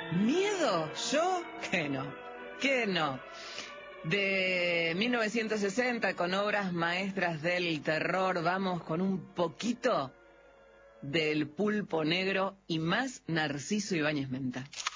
¿Miedo? ¿Yo? Que no. Que no. De 1960, con obras maestras del terror, vamos con un poquito del Pulpo Negro y más Narciso Ibáñez Menta.